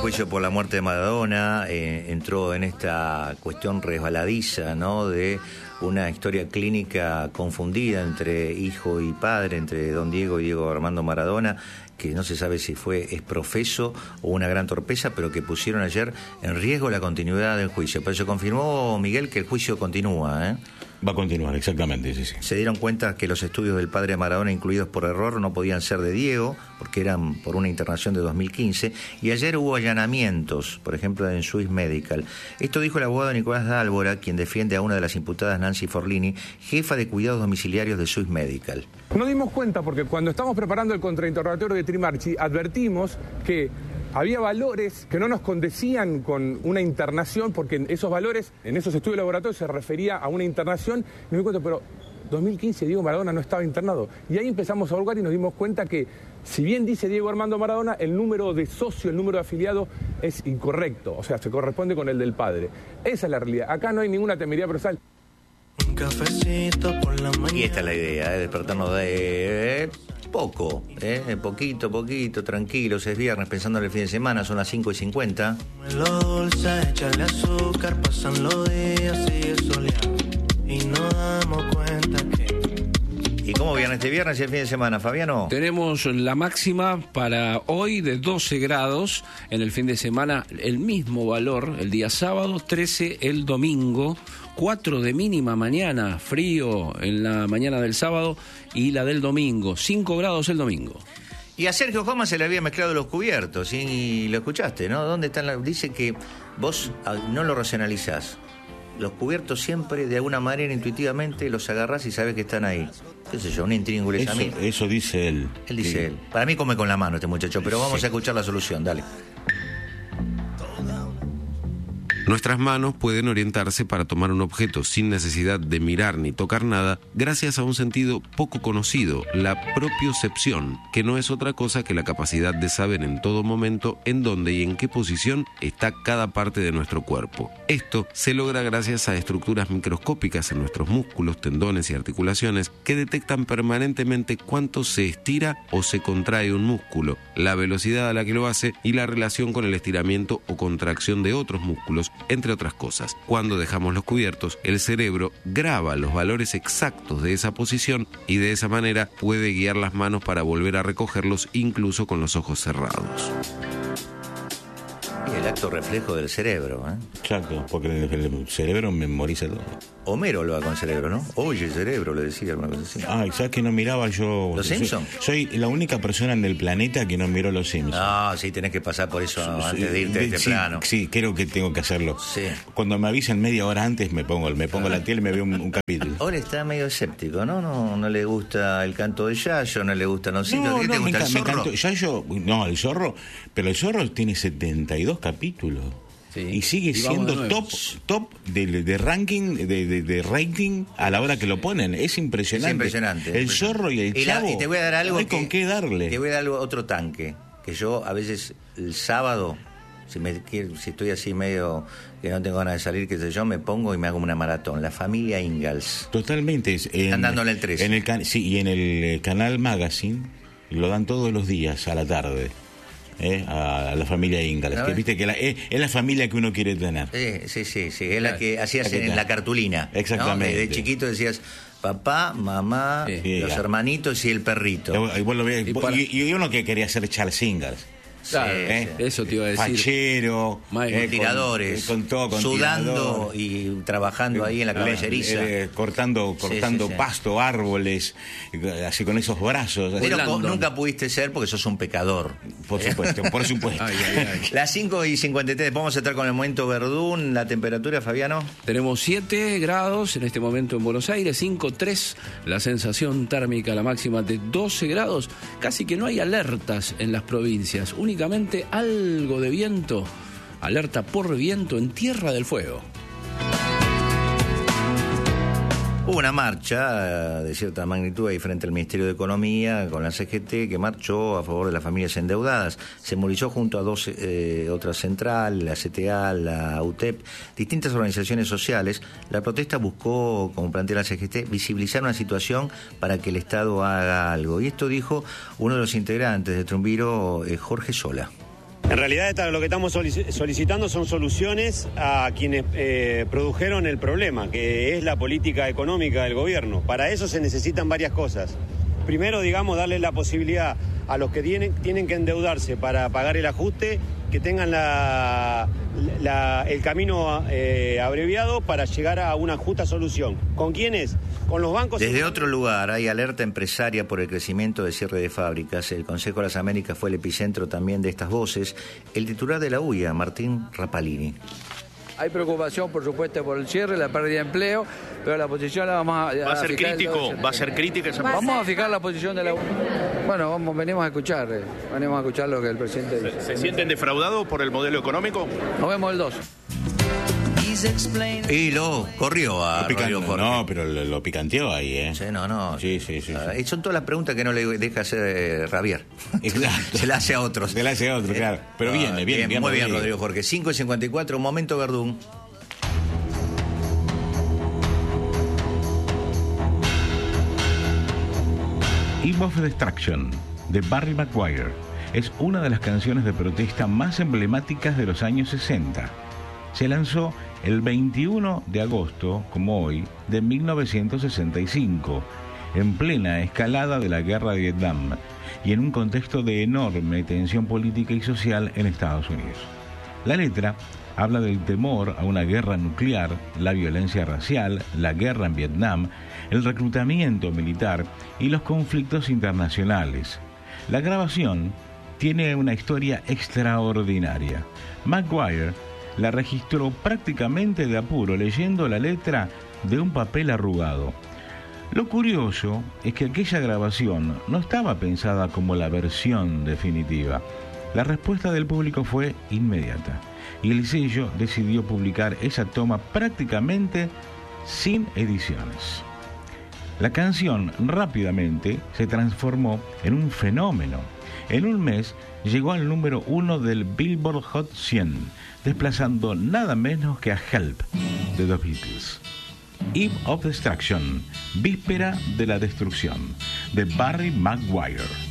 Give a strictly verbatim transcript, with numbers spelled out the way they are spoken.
juicio por la muerte de Maradona eh, entró en esta cuestión resbaladiza, ¿no?, de una historia clínica confundida entre hijo y padre, entre don Diego y Diego Armando Maradona, que no se sabe si fue exprofeso o una gran torpeza, pero que pusieron ayer en riesgo la continuidad del juicio. Pero se confirmó, Miguel, que el juicio continúa, ¿eh? Va a continuar, exactamente, sí, sí. Se dieron cuenta que los estudios del padre de Maradona, incluidos por error, no podían ser de Diego, porque eran por una internación de dos mil quince, y ayer hubo allanamientos, por ejemplo, en Swiss Medical. Esto dijo el abogado Nicolás Dálvora, quien defiende a una de las imputadas, Nancy Forlini, jefa de cuidados domiciliarios de Swiss Medical. Nos dimos cuenta porque cuando estamos preparando el contrainterrogatorio de Trimarchi, advertimos que había valores que no nos condecían con una internación, porque esos valores, en esos estudios de laboratorio, se refería a una internación. Y me di cuenta, pero dos mil quince Diego Maradona no estaba internado. Y ahí empezamos a hurgar y nos dimos cuenta que, si bien dice Diego Armando Maradona, el número de socio, el número de afiliado es incorrecto. O sea, se corresponde con el del padre. Esa es la realidad. Acá no hay ninguna temeridad procesal. Un cafecito por la mañana. Y esta es la idea, ¿eh? Despertarnos de eh, poco, ¿eh? poquito, poquito, tranquilos. Es viernes, pensando en el fin de semana, son las cinco y cincuenta. Lo dulce, échale azúcar, pasan los días, sigue soleado y nos damos cuenta que... ¿Y cómo viene este viernes y el fin de semana, Fabiano? Tenemos la máxima para hoy de doce grados, en el fin de semana el mismo valor, el día sábado, trece el domingo, cuatro de mínima mañana, frío en la mañana del sábado y la del domingo, cinco grados el domingo. Y a Sergio Joma se le había mezclado los cubiertos, y lo escuchaste, ¿no? ¿Dónde están? La... Dice que vos no lo racionalizás. Los cubiertos siempre, de alguna manera, intuitivamente, los agarrás y sabes que están ahí. ¿Qué sé yo? Un intríngulis a mí. Eso dice él. Él dice sí. él. Para mí come con la mano este muchacho, pero vamos sí. a escuchar la solución, dale. Nuestras manos pueden orientarse para tomar un objeto sin necesidad de mirar ni tocar nada, gracias a un sentido poco conocido, la propiocepción, que no es otra cosa que la capacidad de saber en todo momento en dónde y en qué posición está cada parte de nuestro cuerpo. Esto se logra gracias a estructuras microscópicas en nuestros músculos, tendones y articulaciones que detectan permanentemente cuánto se estira o se contrae un músculo, la velocidad a la que lo hace y la relación con el estiramiento o contracción de otros músculos, entre otras cosas. Cuando dejamos los cubiertos, el cerebro graba los valores exactos de esa posición y de esa manera puede guiar las manos para volver a recogerlos incluso con los ojos cerrados. Y el acto reflejo del cerebro, ¿eh? Exacto, porque el, el cerebro memoriza todo. Homero lo va con cerebro, ¿no? Oye, cerebro, le decía alguna cosa así. Ah, ¿sabes que no miraba yo? ¿Los Simpsons? Soy, soy la única persona en el planeta que no miró Los Simpsons. No, sí, tenés que pasar por eso sí, antes de irte de este sí, plano. Sí, creo que tengo que hacerlo. Sí. Cuando me avisan media hora antes, me pongo, me pongo ah. la tele y me veo un, un capítulo. Ahora está medio escéptico, ¿no? No, no le gusta el canto de Yayo, no le gustan los Simpsons. No, ¿Qué no, te gusta me, el zorro? Me encantó. Yayo, no, el zorro, pero el zorro tiene setenta y dos capítulos. Sí. Y sigue y siendo top top de, de ranking, de, de, de rating a la hora que lo ponen. Es impresionante. Es impresionante. El impresionante. zorro y el y chavo. La, y te voy a dar algo. No hay que, con qué darle. Te voy a dar algo, otro tanque. Que yo a veces el sábado, si, me, si estoy así medio que no tengo ganas de salir, qué sé yo, me pongo y me hago una maratón. La familia Ingalls. Totalmente. En, Están dándole el trece. En el can, sí, y en el canal Magazine lo dan todos los días a la tarde. Eh, a la familia Ingalls, que viste que la, es, es la familia que uno quiere tener. Sí, sí, sí, sí. Es la que hacías en la cartulina. Exactamente. ¿no? De chiquito decías papá, mamá, sí, los ya. hermanitos y el perrito. Y, y, vos lo ves, y, vos, y, y uno que quería ser Charles Ingalls. Claro, ¿eh? Eso te iba a decir. Fachero, eh, tiradores, con, con todo, con sudando tirador. Y trabajando ahí en la caballeriza. Eh, cortando cortando sí, sí, sí. pasto, árboles, así con esos brazos. Pero con, nunca pudiste ser porque sos un pecador. Por supuesto, por supuesto. Ay, ay, ay. Las cinco y cincuenta y tres, vamos a estar con el momento Verdún. La temperatura, Fabiano. Tenemos siete grados en este momento en Buenos Aires, cinco tres, la sensación térmica, la máxima de doce grados. Casi que no hay alertas en las provincias, únicamente algo de viento, alerta por viento en Tierra del Fuego. Hubo una marcha de cierta magnitud ahí frente al Ministerio de Economía con la C G T que marchó a favor de las familias endeudadas. Se movilizó junto a dos eh, otras centrales, la C T A, la U T E P, distintas organizaciones sociales. La protesta buscó, como plantea la C G T, visibilizar una situación para que el Estado haga algo. Y esto dijo uno de los integrantes de Trumbiro, eh, Jorge Sola. En realidad esta, lo que estamos solicitando son soluciones a quienes eh, produjeron el problema, que es la política económica del gobierno. Para eso se necesitan varias cosas. Primero, digamos, darle la posibilidad a los que tienen, tienen que endeudarse para pagar el ajuste, que tengan la, la, el camino eh, abreviado para llegar a una justa solución. ¿Con quiénes? Con los bancos. Desde otro lugar hay alerta empresaria por el crecimiento de cierre de fábricas. El Consejo de las Américas fue el epicentro también de estas voces. El titular de la U I A, Martín Rapalini. Hay preocupación, por supuesto, por el cierre, la pérdida de empleo, pero la posición la vamos a... ¿Va a ser crítico? ¿Va a ser crítica esa posición? Vamos a fijar la posición de la U. Bueno, vamos, venimos a escuchar, eh, venimos a escuchar lo que el presidente dice. ¿Se, ¿Se sienten defraudados por el modelo económico? Nos vemos el dos. Y lo corrió a lo pican, Jorge. No, pero lo, lo picanteó ahí, ¿eh? Sí, no, no. Sí, sí, sí. Uh, sí. Son todas las preguntas que no le deja hacer eh, Javier. Exacto. Se la hace a otros. Se la hace a otros, eh, claro. Pero viene, uh, viene, bien. Muy bien, Rodrigo Jorge. cinco y cincuenta y cuatro, momento Verdún. Eve of Destruction, de Barry McGuire, es una de las canciones de protesta más emblemáticas de los años sesenta. Se lanzó el veintiuno de agosto, como hoy, de mil novecientos sesenta y cinco, en plena escalada de la guerra de Vietnam y en un contexto de enorme tensión política y social en Estados Unidos. La letra habla del temor a una guerra nuclear, la violencia racial, la guerra en Vietnam, el reclutamiento militar y los conflictos internacionales. La grabación tiene una historia extraordinaria. McGuire la registró prácticamente de apuro, leyendo la letra de un papel arrugado. Lo curioso es que aquella grabación no estaba pensada como la versión definitiva. La respuesta del público fue inmediata y el sello decidió publicar esa toma prácticamente sin ediciones. La canción rápidamente se transformó en un fenómeno. En un mes llegó al número uno del Billboard Hot cien, desplazando nada menos que a Help de The Beatles. Eve of Destruction, víspera de la destrucción, de Barry McGuire.